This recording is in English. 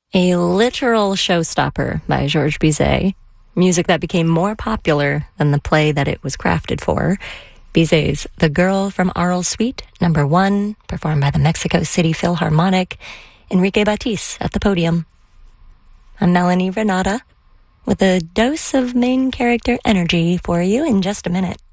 A literal showstopper by Georges Bizet, music that became more popular than the play that it was crafted for. Bizet's The Girl from Arles Suite, number 1, performed by the Mexico City Philharmonic, Enrique Batiste at the podium. I'm Melanie Renata with a dose of main character energy for you in just a minute.